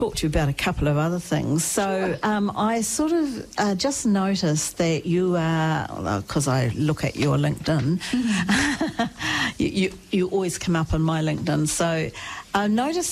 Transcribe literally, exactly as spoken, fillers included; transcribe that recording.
talk to you about a couple of other things. So um, I sort of uh, just noticed that you are, because I look at your LinkedIn, mm-hmm. you, you, you always come up on my LinkedIn. So I noticed